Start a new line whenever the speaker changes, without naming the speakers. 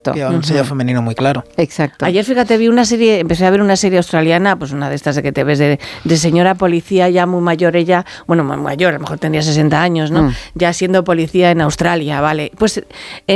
Lleva un sello femenino muy claro.
Exacto.
Ayer, fíjate, empecé a ver una serie australiana, pues una de estas de que te ves de señora policía ya muy mayor, ella, bueno, muy mayor, a lo mejor tendría 60 años, ¿no? Ya siendo policía en Australia, ¿vale? Pues